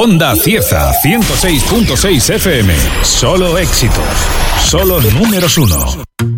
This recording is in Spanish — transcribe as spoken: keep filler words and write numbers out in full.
Onda Cieza, ciento seis punto seis F M. Solo éxitos. Solo números uno.